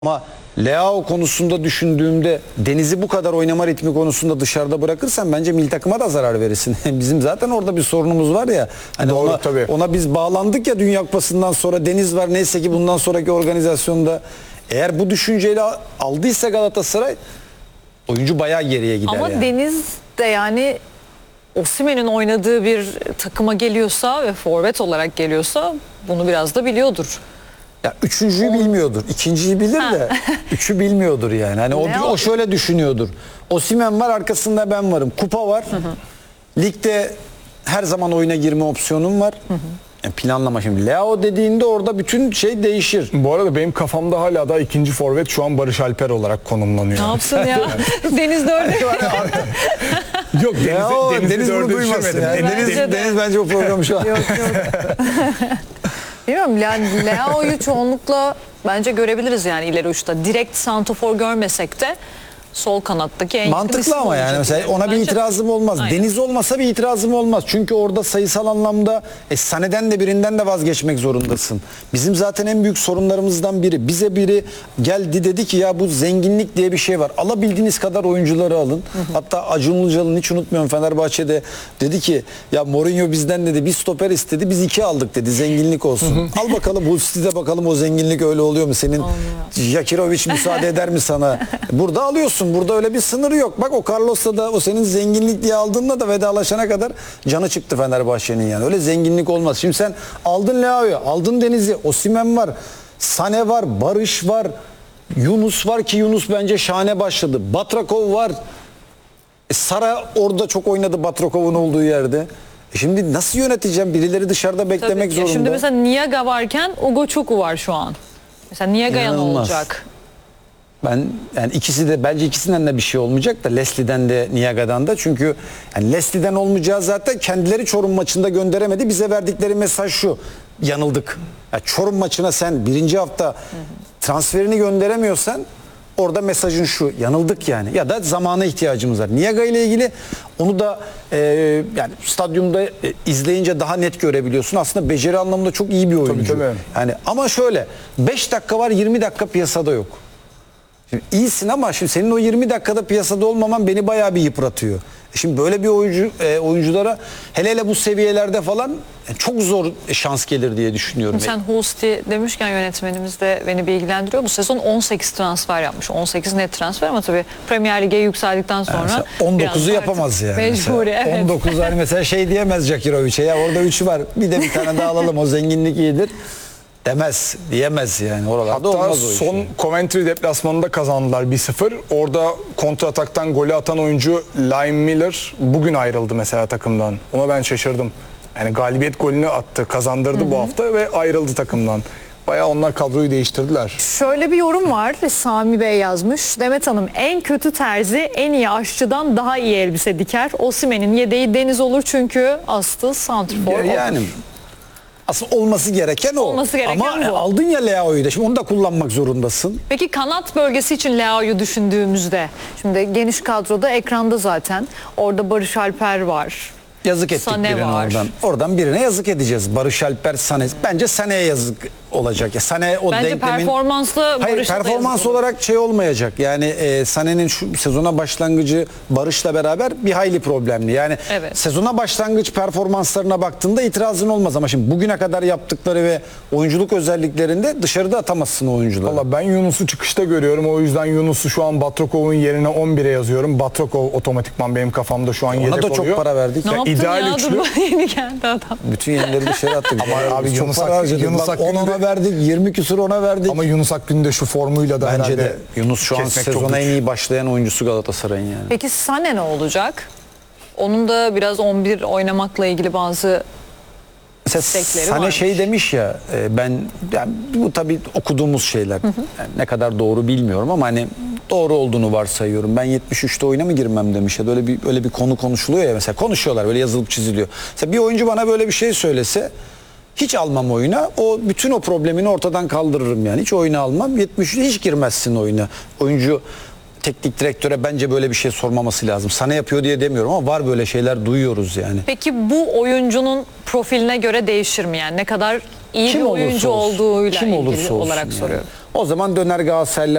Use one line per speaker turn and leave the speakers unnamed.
Ama Leao konusunda düşündüğümde Deniz'i bu kadar oynama ritmi konusunda dışarıda bırakırsan bence milli takıma da zarar verirsin. Bizim zaten orada bir sorunumuz var ya. Hani
Doğru, tabii.
ona biz bağlandık ya Dünya Kupası'ndan sonra Deniz var. Neyse ki bundan sonraki organizasyonda eğer bu düşünceyle aldıysa Galatasaray oyuncu bayağı geriye gider.
Ama
yani.
Deniz de yani Osimhen'in oynadığı bir takıma geliyorsa ve forvet olarak geliyorsa bunu biraz da biliyordur.
Ya üçüncüyü bilmiyordur. İkinciyi bilir de üçü bilmiyordur yani. Hani o şöyle düşünüyordur. Osimhen var, arkasında ben varım. Kupa var. Ligde her zaman oyuna girme opsiyonum var. Yani planlama şimdi. Leao dediğinde orada bütün şey değişir.
Bu arada benim kafamda hala da ikinci forvet şu an Barış Alper olarak konumlanıyor.
Ne yapsın ya? Deniz de öyle.
Yok
Deniz bunu duymasın. Yani. Deniz bence o programı şu an.
Yok. Bilmiyorum, yani Leao'yu çoğunlukla bence görebiliriz yani ileri uçta. Direkt santrafor görmesek de sol kanattaki en
Mantıklı ama yani mesela ona bir itirazım olmaz.
Aynen.
Deniz olmasa bir itirazım olmaz. Çünkü orada sayısal anlamda Sané'den de birinden de vazgeçmek zorundasın. Bizim zaten en büyük sorunlarımızdan biri. Bize biri geldi dedi ki ya bu zenginlik diye bir şey var. Alabildiğiniz kadar oyuncuları alın. Hatta Acun Ilıcalı'nın hiç unutmuyorum Fenerbahçe'de dedi ki ya Mourinho bizden dedi bir stoper istedi biz 2 aldık dedi zenginlik olsun. Al bakalım bu size bakalım o zenginlik öyle oluyor mu? Senin Jakirovic müsaade eder mi sana? Burada alıyorsun. Burada öyle bir sınırı yok. Bak o Carlos'ta da o senin zenginlik diye aldığında da vedalaşana kadar canı çıktı Fenerbahçe'nin yani. Öyle zenginlik olmaz. Şimdi sen aldın Leao'yu, aldın Deniz'i, Osimhen var, Sané var, Barış var, Yunus var ki Yunus bence şahane başladı. Batrakov var. Sara orada çok oynadı Batrakov'un olduğu yerde. Şimdi nasıl yöneteceğim? Birileri dışarıda beklemek zorunda.
Şimdi mesela Niaga varken Ugochukwu var şu an. Mesela Niaga'ya ne
İnanılmaz.
olacak?
Ben yani ikisi de bence ikisinden de bir şey olmayacak da Leslie'den de Niaga'dan da çünkü yani Leslie'den olmayacağı zaten kendileri Çorum maçında gönderemedi. Bize verdikleri mesaj şu: yanıldık. Yani Çorum maçına sen birinci hafta transferini gönderemiyorsan orada mesajın şu: yanıldık yani ya da zamana ihtiyacımız var. Niaga ile ilgili onu da yani stadyumda izleyince daha net görebiliyorsun. Aslında beceri anlamında çok iyi bir oyuncu.
Tabii.
Yani ama şöyle 5 dakika var 20 dakika piyasada yok. Şimdi iyisin ama şimdi senin o 20 dakikada piyasada olmaman beni bayağı bir yıpratıyor. Şimdi böyle bir oyunculara hele bu seviyelerde falan çok zor şans gelir diye düşünüyorum.
Sen Husti demişken yönetmenimiz de beni bilgilendiriyor. Bu sezon 18 transfer yapmış. 18 net transfer ama tabii Premier Lig'e yükseldikten sonra
yani 19'u yapamaz yani.
Mecburi, evet.
19 hani mesela şey diyemez Jakirovic'e ya orada 3'ü var. Bir de bir tane daha alalım o zenginlik iyidir. Demez, diyemez yani. Oralarda
Hatta
olmaz o iş.
son Coventry deplasmanında kazandılar 1-0. Orada kontrataktan golü atan oyuncu Lime Miller bugün ayrıldı mesela takımdan. Ona ben şaşırdım. Yani galibiyet golünü attı, kazandırdı bu hafta ve ayrıldı takımdan. Bayağı onlar kadroyu değiştirdiler.
Şöyle bir yorum var. Sami Bey yazmış. Demet Hanım, en kötü terzi en iyi aşçıdan daha iyi elbise diker. Osimhen'in yedeği Deniz olur çünkü aslı santrfor.
Yani aslında olması gereken o.
Olması gereken
ama
bu.
aldın ya Leao'yu da şimdi onu da kullanmak zorundasın.
Peki kanat bölgesi için Leao'yu düşündüğümüzde, şimdi geniş kadroda ekranda zaten orada Barış Alper var.
Yazık ettik
Sané
birine
var.
oradan. Oradan birine yazık edeceğiz. Barış Alper, Sané. Bence Sané'ye yazık olacak. Ya Sané o
Bence
denklemin...
performansla
Hayır,
Barış'la da
performans
yazık olur.
olarak şey olmayacak. Yani Sané'nin şu sezona başlangıcı Barış'la beraber bir hayli problemli. Yani
Evet.
sezona başlangıç performanslarına baktığında itirazın olmaz ama şimdi bugüne kadar yaptıkları ve oyunculuk özelliklerinde dışarıda atamazsın o oyuncuları.
Valla ben Yunus'u çıkışta görüyorum. O yüzden Yunus'u şu an Batrakov'un yerine 11'e yazıyorum. Batrakov otomatikman benim kafamda şu an yedek
Ona
oluyor.
da çok para verdik.
Ne
Ya
yaptın
ideal
ya?
üçlü.
Dur yeni geldi adam.
Bütün yenileri dışarı attık.
Ama abi
Biz çok
Yunus
para
Akgün-
harcadık.
Yunus
Bak,
Akgün'ü
10 ona
de-
verdik, 20 küsur ona verdik.
Ama Yunus Akgün de şu formuyla da
Bence
herhalde
de Yunus şu an
kesmek çok
sezona en
güç.
iyi başlayan oyuncusu Galatasaray'ın yani.
Peki Sané ne olacak? Onun da biraz 11 oynamakla ilgili bazı istekleri
Sana
varmış.
şey demiş ya yani bu tabii okuduğumuz şeyler. Yani ne kadar doğru bilmiyorum ama hani doğru olduğunu varsayıyorum. Ben 73'te oyuna mı girmem demiş ya. Öyle bir konu konuşuluyor ya mesela konuşuyorlar böyle yazılıp çiziliyor. Mesela bir oyuncu bana böyle bir şey söylese hiç almam oyuna. Bütün o problemini ortadan kaldırırım yani. Hiç oyuna almam. 73'te hiç girmezsin oyuna. Oyuncu teknik direktöre bence böyle bir şey sormaması lazım. Sana yapıyor diye demiyorum ama var böyle şeyler duyuyoruz yani.
Peki bu oyuncunun profiline göre değişir mi yani? Ne kadar iyi bir oyuncu olduğuyla ilgili olarak soruyorum.
O zaman döner Galatasaraylı